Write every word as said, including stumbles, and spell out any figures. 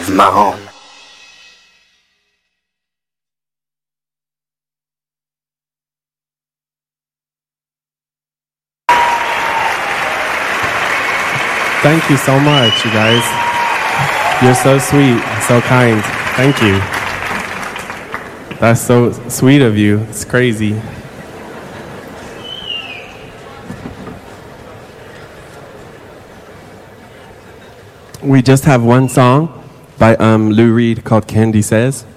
Live Mahone. Thank you so much, you guys. You're so sweet, so kind. Thank you. That's so sweet of you. It's crazy. We just have one song by um, Lou Reed called Candy Says.